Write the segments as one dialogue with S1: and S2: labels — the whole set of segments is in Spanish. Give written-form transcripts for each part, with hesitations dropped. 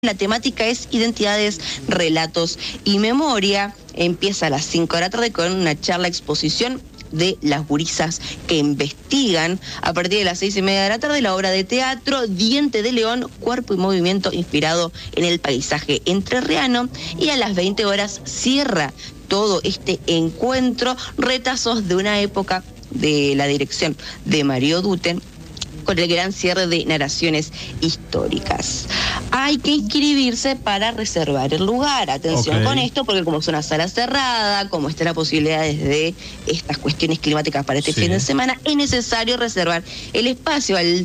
S1: La temática es identidades, relatos y memoria. Empieza a las 5 de la tarde con una charla exposición de las gurisas que investigan. A partir de las 6:30 de la tarde, la obra de teatro Diente de León, cuerpo y movimiento inspirado en el paisaje entrerriano. Y a las 20 horas cierra todo este encuentro, retazos de una época, de la dirección de Mario Duten, con el gran cierre de narraciones históricas. Hay que inscribirse para reservar el lugar. Atención con esto, porque como es una sala cerrada, como está la posibilidad de estas cuestiones climáticas para este fin de semana, es necesario reservar el espacio al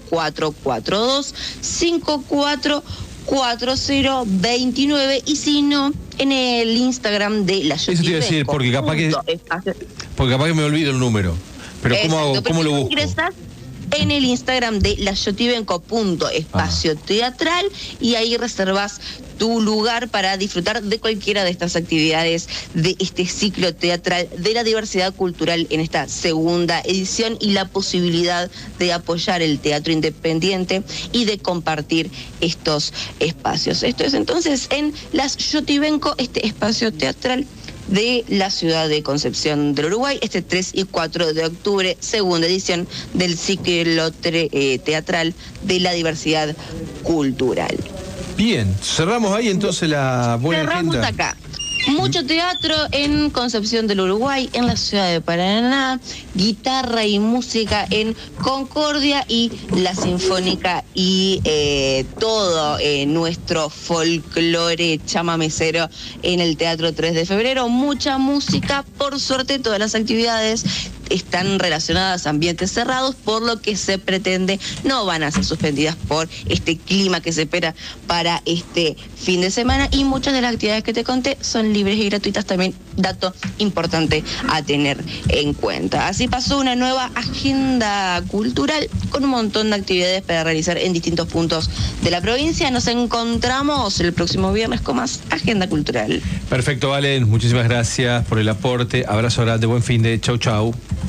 S1: 3442-544029, y si no, en el Instagram de la
S2: Eso te iba a decir, porque capaz que me olvido el número. Pero ¿cómo hago? ¿Cómo lo busco?
S1: Ingresas en el Instagram de layotivenco.espacio teatral y ahí reservas tu lugar para disfrutar de cualquiera de estas actividades de este ciclo teatral de la diversidad cultural en esta segunda edición, y la posibilidad de apoyar el teatro independiente y de compartir estos espacios. Esto es entonces en Las Yotivenco, este espacio teatral de la ciudad de Concepción del Uruguay, este 3 y 4 de octubre, segunda edición del ciclo teatral de la diversidad cultural.
S2: Bien, cerramos ahí entonces la buena
S1: agenda. Cerramos acá. Mucho teatro en Concepción del Uruguay, en la ciudad de Paraná, guitarra y música en Concordia, y la Sinfónica y todo nuestro folclore chamamecero en el Teatro 3 de Febrero. Mucha música, por suerte todas las actividades están relacionadas a ambientes cerrados, por lo que se pretende no van a ser suspendidas por este clima que se espera para este fin de semana, y muchas de las actividades que te conté son libres y gratuitas también, dato importante a tener en cuenta. Así pasó una nueva agenda cultural con un montón de actividades para realizar en distintos puntos de la provincia. Nos encontramos el próximo viernes con más agenda cultural.
S2: Perfecto, Valen, muchísimas gracias por el aporte. Abrazo grande, buen fin de chau.